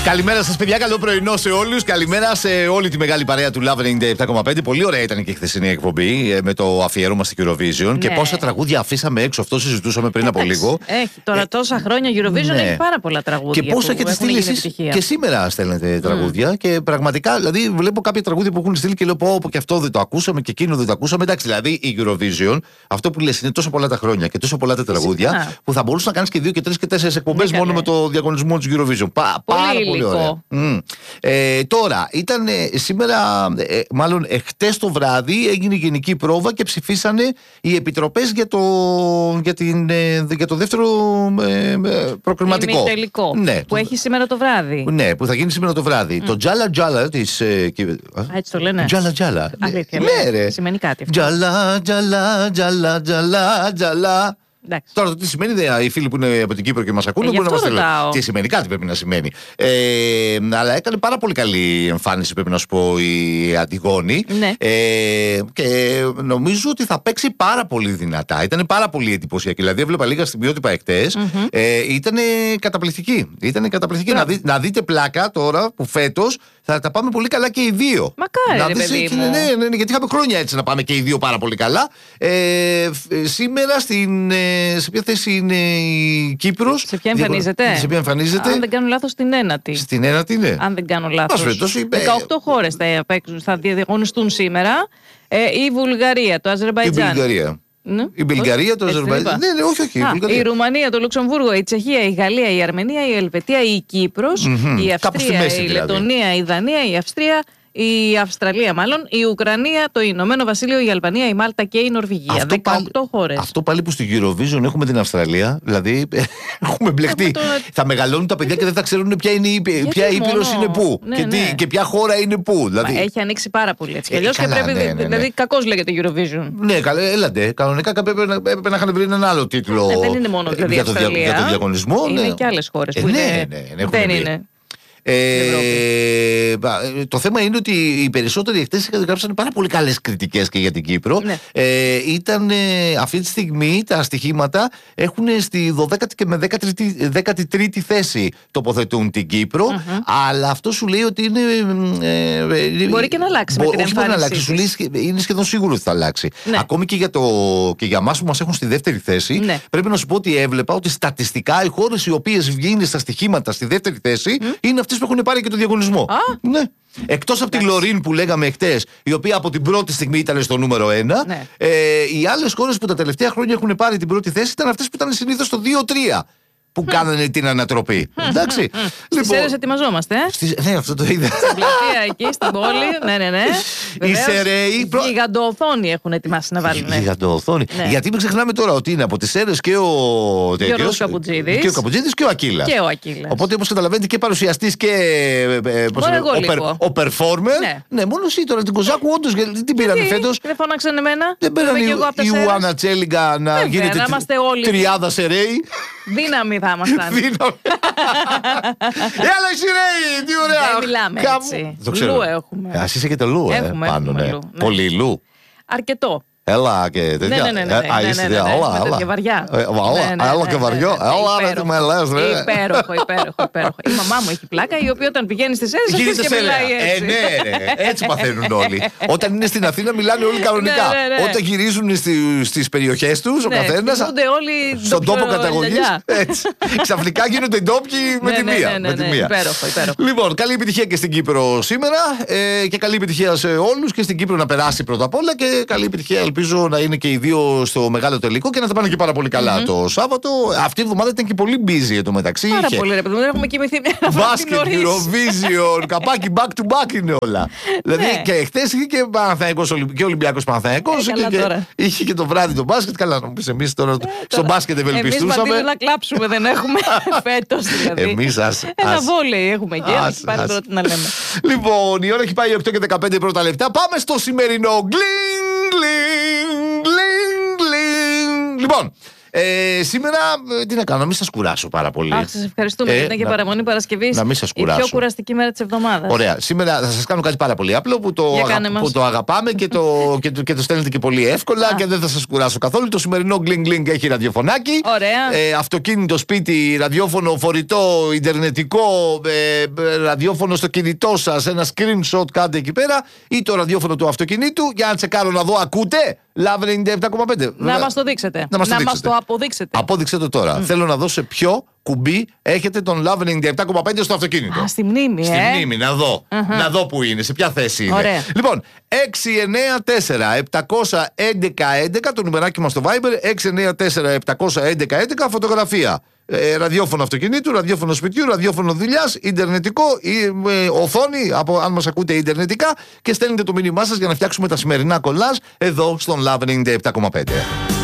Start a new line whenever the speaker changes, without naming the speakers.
Καλημέρα σας, παιδιά. Καλό πρωινό σε όλους. Καλημέρα σε όλη τη μεγάλη παρέα του Love 97,5. Πολύ ωραία ήταν και η χθεσινή εκπομπή με το αφιέρωμα στη Eurovision. Ναι. Και πόσα τραγούδια αφήσαμε έξω. Αυτό συζητούσαμε πριν από λίγο.
Έχει τώρα τόσα χρόνια Eurovision, ναι. Έχει πάρα πολλά τραγούδια.
Και πόσα έχετε στείλει εσείς και σήμερα στέλνετε τραγούδια. Και πραγματικά, δηλαδή, βλέπω κάποια τραγούδια που έχουν στείλει και λέω: πω, και αυτό δεν το ακούσαμε και εκείνο δεν το ακούσαμε. Εντάξει, δηλαδή η Eurovision, αυτό που λες είναι τόσο πολλά τα χρόνια και τόσο πολλά τα τραγούδια που θα μπορούσε να κάνει και 2 και 3 και 4 εκπομπές μόνο με το διαγωνισμό τη Eurovision. Πάρα πολύ ωραία. Τώρα, ήταν σήμερα, μάλλον εχτες το βράδυ, έγινε γενική πρόβα και ψηφίσανε οι επιτροπές για το δεύτερο προκριματικό.
Ημιτελικό.
Ναι,
που έχει σήμερα το βράδυ.
Ναι, που θα γίνει σήμερα το βράδυ. Το Τζάλα Τζάλα της.
Έτσι το λένε.
Τζάλα Τζάλα.
Αλήθεια,
ναι, ρε.
Σημαίνει κάτι αυτό.
Τζάλα Τζάλα Τζάλα Τζάλα Τζάλα.
Εντάξει.
Τώρα το τι σημαίνει, οι φίλοι που είναι από την Κύπρο και μας ακούνε μπορούν να μας στείλουν. Τι σημαίνει, κάτι πρέπει να σημαίνει. Αλλά έκανε πάρα πολύ καλή εμφάνιση, πρέπει να σου πω, η Αντιγόνη.
Ναι.
Και νομίζω ότι θα παίξει πάρα πολύ δυνατά. Ήταν πάρα πολύ εντυπωσιακή. Δηλαδή, έβλεπα λίγα στην ποιότητα εχτες. Ήταν καταπληκτική. Να δείτε πλάκα τώρα που φέτος θα τα πάμε πολύ καλά και οι δύο.
Μακάρι, ρε παιδί μου.
Ναι, γιατί είχαμε χρόνια έτσι να πάμε και οι δύο πάρα πολύ καλά. Σήμερα σε ποια θέση είναι η Κύπρος?
Σε ποια εμφανίζεται? Αν δεν κάνω λάθος, στην ένατη.
Στην ένατη, είναι.
Αν δεν κάνω λάθος. 18 χώρες θα διαγωνιστούν σήμερα. Η Βουλγαρία, το Αζερμπαϊτζάν.
Η Βουλγαρία, το Αζερμπαϊτζάν. Ναι, όχι.
Η Ρουμανία, το Λουξεμβούργο, η Τσεχία, η Γαλλία, η Αρμενία, η Ελβετία, η Κύπρος, η Αυστρία, η Λετωνία, η Δανία, η Αυστρία. Η Αυστραλία, μάλλον, η Ουκρανία, το Ηνωμένο Βασίλειο, η Αλβανία, η Μάλτα και η Νορβηγία. 18 χώρες.
Αυτό πάλι που στη Eurovision έχουμε την Αυστραλία, δηλαδή έχουμε μπλεχτεί. Θα μεγαλώνουν τα παιδιά και δεν θα ξέρουν ποια ήπειρος είναι πού και ποια χώρα είναι πού. Δηλαδή.
Έχει ανοίξει πάρα πολύ έτσι. Αλλιώς και πρέπει. Δηλαδή, κακώς λέγεται Eurovision.
Ναι, έλατε. Κανονικά έπρεπε να είχαν βρει έναν άλλο τίτλο.
Δεν είναι μόνο για το
διαγωνισμό.
Είναι και άλλες χώρες που δεν είναι.
Το θέμα είναι ότι οι περισσότεροι εχθές γράψαν πάρα πολύ καλές κριτικές και για την Κύπρο.
Ναι.
Ήταν αυτή τη στιγμή τα στοιχήματα έχουν στη 12η και με 13η θέση τοποθετούν την Κύπρο. Αλλά αυτό σου λέει ότι είναι.
Μπορεί και να αλλάξει με την εμφάνιση.
Σου λέει είναι σχεδόν σίγουρο ότι θα αλλάξει. Ναι. Ακόμη και για εμάς που μας έχουν στη δεύτερη θέση, ναι. Πρέπει να σου πω ότι έβλεπα ότι στατιστικά οι χώρες οι οποίες βγαίνουν στα στοιχήματα στη δεύτερη θέση είναι αυτές που έχουν πάρει και το διαγωνισμό. Ναι. Εκτός από τη Λωρίν που λέγαμε χτες, η οποία από την πρώτη στιγμή ήταν στο νούμερο 1, ναι. Οι άλλες χώρες που τα τελευταία χρόνια έχουν πάρει την πρώτη θέση ήταν αυτές που ήταν συνήθως στο 2-3. Που κάνανε την ανατροπή. Εντάξει.
Στις ΣΕΡΕΣ ετοιμαζόμαστε.
Ναι, αυτό το είδα.
Στην πλατεία εκεί, στην πόλη. Ναι.
Οι ΣΕΡΕΙ.
Γιγαντοοθόνη έχουν ετοιμάσει να βάλουν.
Γιγαντοοθόνη. Γιατί μην ξεχνάμε τώρα ότι είναι από τις ΣΕΡΕΣ και ο
Γιώργος Καπουτζίδης.
Και ο Καπουτζίδης και ο Ακύλας. Οπότε όπως καταλαβαίνετε και παρουσιαστής και ο performer. Ναι, μόνο εσύ τώρα την Κοζάκου όντως την πήρανε φέτος.
Δεν φώναξαν εμένα.
Δεν πήρανε η Ιουάννα Τσέλιγκα να γίνεται τριάδα ΣΕΡΕΙ.
Δύναμη θα ήμασταν.
Έλα εσύ ρε, τι ωραία.
Δεν μιλάμε έτσι. Λου έχουμε.
Ας είσαι και το λου πάνω, ναι. Πολύ λου.
Αρκετό.
Έλα και τέτοια.
Ναι. Τέτοια βαριά.
Έλα και βαριό. Έλα ρε τι με λες ρε.
Υπέροχο. Η μαμά μου έχει πλάκα, η οποία όταν πηγαίνει στις αίρες και μιλάει έτσι.
Ναι, έτσι παθαίνουν όλοι. Όταν είναι στην Αθήνα μιλάνε όλοι κανονικά. Όταν γυρίζουν στις περιοχές τους, ο καθένας στον τόπο καταγωγής. Ξαφνικά γίνονται ντόπιοι με τη μία.
Υπέροχο.
Λοιπόν, καλή επιτυχία και στην Κύπρο σήμερα και καλή επιτυχία σε όλους και στην Κύπρο να περάσει πρώτα απ' όλα και καλή επιτυχία. Ελπίζω να είναι και οι δύο στο μεγάλο τελικό και να τα πάνε και πάρα πολύ καλά το Σάββατο. Αυτή η εβδομάδα ήταν και πολύ busy εντωμεταξύ.
Πάρα πολύ, ρε παιδί μου, δεν έχουμε κοιμηθεί μια φορά.
Μπάσκετ, Eurovision, καπάκι back to back είναι όλα. Δηλαδή και χθες είχε και Παναθηναϊκός και Ολυμπιακός Παναθηναϊκός. Είχε και το βράδυ το μπάσκετ. Καλά, να μου πεις εμείς τώρα στο μπάσκετ ευελπιστούσαμε.
Εμείς να κλάψουμε δεν έχουμε φέτος δηλαδή.
Εμείς ένα
βόλεϊ έχουμε εκεί. Πάλι τώρα τι να λέμε.
Λοιπόν, η ώρα έχει πάει 8 και 15 πρώτα λεπτά. Πάμε στο σημερινό γκλινγκ. Λοιπόν, Σήμερα τι να κάνω, μην σας κουράσω πάρα πολύ.
Σας ευχαριστούμε γιατί είναι και παραμονή Παρασκευής.
Να μην σας κουράσω.
Η πιο κουραστική μέρα της εβδομάδας.
Ωραία. Σήμερα θα σας κάνω κάτι πάρα πολύ απλό που το αγαπάμε και το στέλνετε και πολύ εύκολα και δεν θα σας κουράσω καθόλου. Το σημερινό Gling έχει ραδιοφωνάκι.
Ωραία.
Αυτοκίνητο, σπίτι, ραδιόφωνο, φορητό, ιντερνετικό, ραδιόφωνο στο κινητό σας. Ένα screenshot κάντε εκεί πέρα ή το ραδιόφωνο του αυτοκινήτου για να τσεκάρω να δω. Ακούτε Love 97,5.
Να μας το δείξετε. Να μας το αποδείξετε.
Απόδειξε το τώρα. Θέλω να δω σε ποιο κουμπί έχετε τον Love 97,5 στο αυτοκίνητο.
Στη μνήμη,
Στη μνήμη, να δω. Να δω που είναι, σε ποια θέση είναι.
Ωραία.
Λοιπόν, 694-711-11, το νουμεράκι μας στο Viber, 694-711-11, φωτογραφία. Ραδιόφωνο αυτοκινήτου, ραδιόφωνο σπιτιού, ραδιόφωνο δουλειάς, ιντερνετικό ή οθόνη, αν μας ακούτε ιντερνετικά, και στέλνετε το μήνυμά σας για να φτιάξουμε τα σημερινά κολλάζ εδώ στον Love 97,5.